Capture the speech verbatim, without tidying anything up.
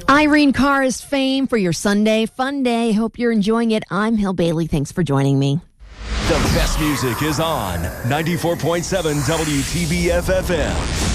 Irene Carr is fame for your Sunday fun day. Hope you're enjoying it. I'm Hill Bailey. Thanks for joining me. The best music is on ninety-four point seven W T B F F M.